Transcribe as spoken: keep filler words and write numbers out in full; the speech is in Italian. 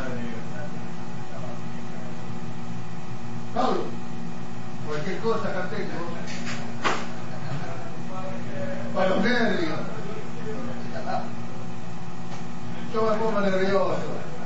Paolo, qualche cosa cattivo? Paolo nervio. Insomma, un po' nervioso.